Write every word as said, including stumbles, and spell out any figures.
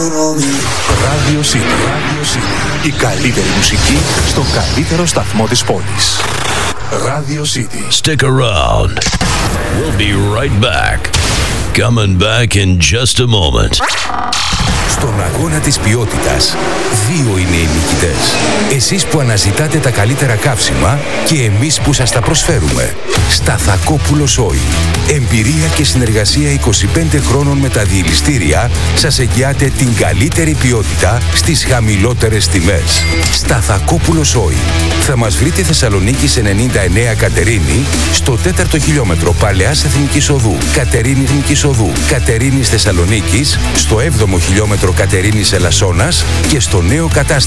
Radio City. Radio City. Η καλύτερη μουσική στο καλύτερο σταθμό της πόλης. Radio City. Stick around. We'll be right back. Coming back in just a moment. Στον αγώνα της ποιότητας, δύο είναι οι νικητές. Εσείς που αναζητάτε τα καλύτερα καύσιμα και εμείς που σας τα προσφέρουμε. Σταθακόπουλος Oil. Εμπειρία και συνεργασία είκοσι πέντε χρόνων με τα διελιστήρια σας εγγυάται την καλύτερη ποιότητα στις χαμηλότερες τιμές. Σταθακόπουλος Oil. Θα μας βρείτε Θεσσαλονίκης ενενήντα εννέα Κατερίνη, στο τέταρτο χιλιόμετρο Παλαιάς Εθνικής Οδού, Κατερίνη Εθνικής Οδού, Κατερίνης Θεσσαλονίκης, στο έβδομο χιλιόμετρο Κατερίνης Ελασσόνας και στο νέο κατάστημα